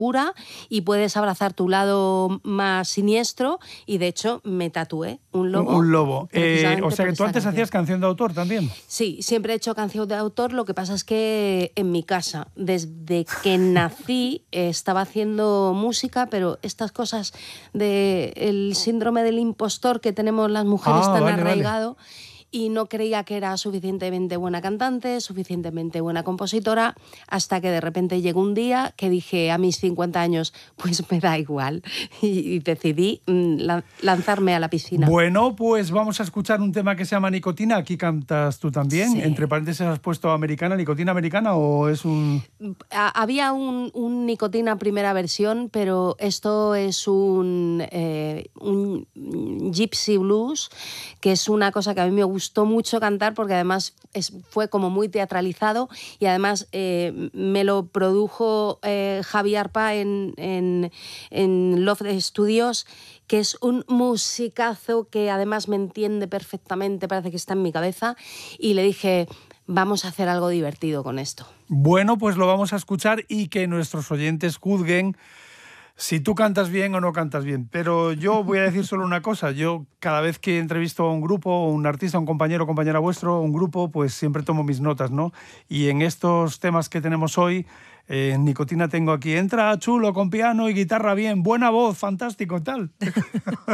oscura y puedes abrazar tu lado más siniestro, y de hecho me tatué un lobo. Un lobo. Precisamente O sea que por tú esta antes canción. hacías canción de autor también. Sí, siempre he hecho canción de autor, lo que pasa es que en mi casa, desde que nací, estaba haciendo música, pero estas cosas del síndrome del impostor que tenemos las mujeres tan vale, arraigado, y no creía que era suficientemente buena cantante, suficientemente buena compositora, hasta que de repente llegó un día que dije a mis 50 años, pues me da igual, y decidí lanzarme a la piscina. Bueno, pues vamos a escuchar un tema que se llama Nicotina. Aquí cantas tú también. Sí. Entre paréntesis has puesto americana, Nicotina americana, o es un... Había un Nicotina primera versión, pero esto es un gypsy blues, que es una cosa que a mí me gustó mucho cantar, porque además fue como muy teatralizado, y además me lo produjo Javi Arpa en Love Studios, que es un musicazo que además me entiende perfectamente, parece que está en mi cabeza, y le dije, vamos a hacer algo divertido con esto. Bueno, pues lo vamos a escuchar y que nuestros oyentes juzguen si tú cantas bien o no cantas bien. Pero yo voy a decir solo una cosa. Yo cada vez que entrevisto a un grupo, un artista, un compañero o compañera vuestro, un grupo, pues siempre tomo mis notas, ¿no? Y en estos temas que tenemos hoy, en Nicotina tengo aquí, entra chulo, con piano y guitarra bien, buena voz, fantástico, tal.